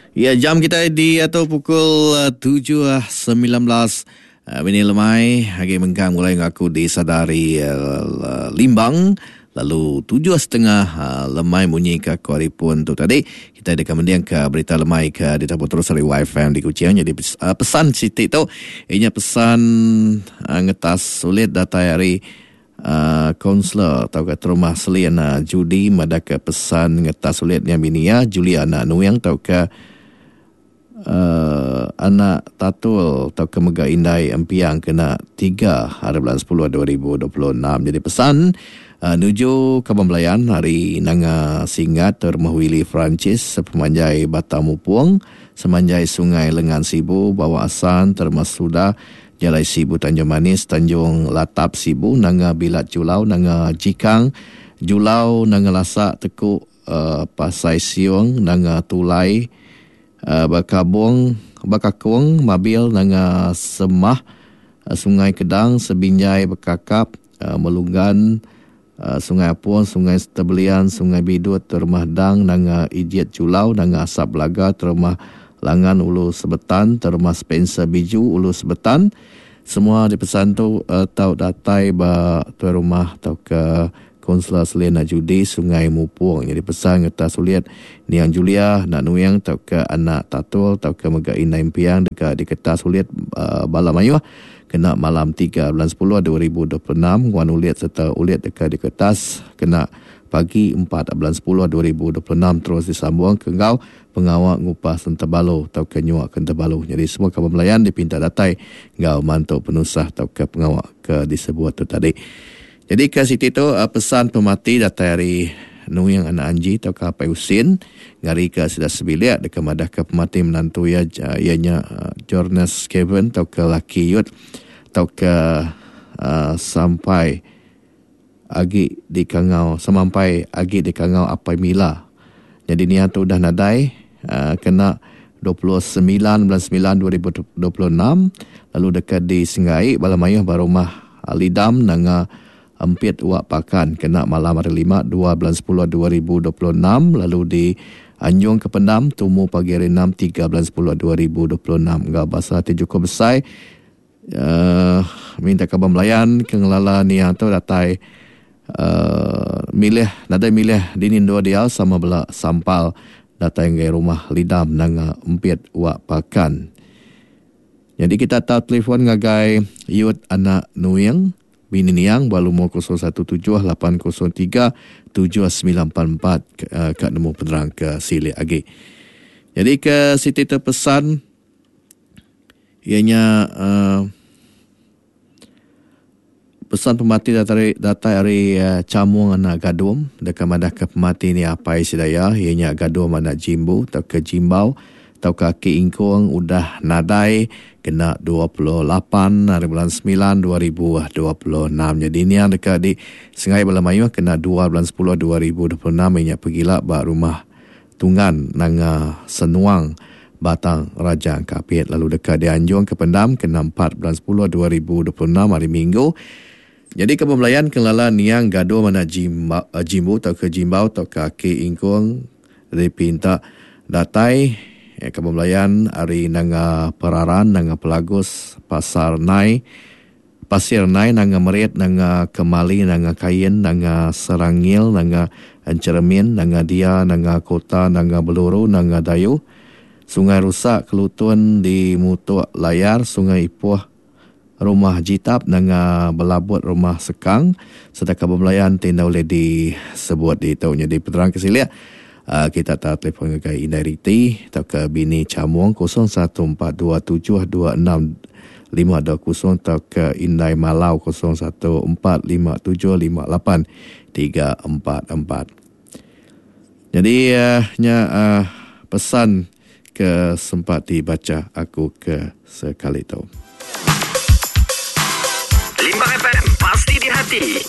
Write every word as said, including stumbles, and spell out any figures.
Ya, jam kita di atau pukul uh, tujuh sembilan belas uh, minit lemai. Hari mengkang mulai ngaku disadari uh, limbang. Lalu tujuh setengah uh, lemai bunyi ke koripun tu tadi. Kita ada kemudian ke berita lemai ke di tabur terus dari Y F M di Kuching. Jadi uh, pesan Siti tu, ianya pesan uh, ngetas sulit data hari Uh, kaunselor atau ke rumah seliana judi madaka pesan ngetas sulit yang binia Juliana Nuyang atau ke uh, anak tatul atau ke mega indai empiang kena tiga hari bulan sepuluh dua ribu dua puluh enam. Jadi pesan uh, nuju Kabambelayan hari nanga singat termah Willy Francis sepemanjai Batamu Puang semanjai Sungai Lengan Sibu Bawasan termas sudah Jalai Sibu Tanjung Manis, Tanjung Latap Sibu, Nanga Bilat Julau, Nanga Jikang, Julau, Nanga Lasak, Tekuk, uh, Pasai Siung, Nanga Tulai, uh, Bakabung, Bakakung, Mabil, Nanga Semah, uh, Sungai Kedang, Sebinjai, Bekakap, uh, Melunggan, uh, Sungai Apuan, Sungai Setebelian, Sungai Bidut, Termah Dang, Nanga Ijiat Julau, Nanga Asap Belaga, Termah Langan Ulu Sebetan, Termah Spencer Biju Ulu Sebetan. Semua dipesan tu uh, tau datai ba tuan rumah atau ke kaunselor Selena Judi Sungai Mupuang. Jadi pesan ngeta suliat Niang Julia nak nuyang tau ke anak tatul tau ke mega inai impiang dekat di kertas suliat uh, Balam Ayuh kena malam tiga bulan sepuluh dua ribu dua puluh enam. Wan uliat serta uliat dekat di kertas kena pagi empat bulan sepuluh dua ribu dua puluh enam terus disambung ke ngau pengawak ngupah Sentebalo atau ke nyuak Kentebalo. Jadi semua kapal melayan dipinta datai ngau mantuk penusah atau ke pengawak ke disebut tu tadi. Jadi ke situ tu uh, pesan pemati datai hari Nuyang anak Anji atau ke Apai Husin ngari ke sudah sebiliak dekat madah ke pemati menantu ya uh, ianya uh, Jonas Kevin atau ke laki yut atau ke uh, sampai agi di Kangau sampai agi di Kangau Apai Mila. Jadi ni tu dah nadai uh, kena dua puluh sembilan bulan sembilan dua ribu dua puluh enam lalu dekat di Singai Balamayuh Barumah Alidam nanga Empit Uak Pakan kena malam hari lima dua bulan sepuluh dua ribu dua puluh enam lalu di Anjung Kependam Tumu pagi hari enam tiga bulan sepuluh dua ribu dua puluh enam ngau bahasa hati cukup besar uh, minta kabar melayan kengelala ni yang tu datai Uh, milih nada milih dinin dua dia sama bela sampal data yang gaya rumah lidam nanga empit wak pakan. Jadi kita tahu telefon ngagai yut anak Nuyang bini niang balu mo kosong satu tujuh lapan kosong tiga tujuh sembilan empat empat uh, kat nemu penerang ke Sili Agi. Jadi ke Siti terpesan ianya uh, pesan pemati datari data hari uh, Camung anak Gadum dekat madah ke pemati ni Apai Sidaya ianya Gadum anak Jimbu atau ke Jimbau atau kaki ingkung udah nadai kena dua puluh lapan hari bulan sembilan dua ribu dua puluh enam. Jadi ni yang dekat di Sungai Balamayuh kena dua bulan sepuluh dua ribu dua puluh enam ianya pergilah ba rumah Tungan nanga Senuang Batang Raja Kapit. Lalu dekat di Anjung Kependam kena empat bulan sepuluh dua ribu dua puluh enam hari Minggu. Jadi kepembelayan kelala niang gaduh mana Jimbau, uh, Jimbu atau ke Jimbau atau kaki ingkung dipinta datai eh, kepembelayan hari nanga Peraran nanga Pelagus Pasar Nai Pasir Nai nanga Merit nanga Kemali nanga Kayin nanga Serangil nanga Encermin nanga Dia nanga Kota nanga Beluru nanga Dayu Sungai Rusak Kelutun di Mutuk Layar Sungai Ipuh Rumah Jitap nanga Belabut Rumah Sekang serta kepembelayan tindak boleh disebut di tahunnya di peterang kesilia. Uh, kita tak telefon ke Inai Riti atau ke bini Camung kosong satu empat dua tujuh dua enam lima dua kosong atau ke Inai Malau kosong satu empat lima tujuh lima lapan tiga empat empat. Jadi uh, nya uh, pesan ke sempat dibaca aku ke sekali itu. Limbang F M, pasti di hati.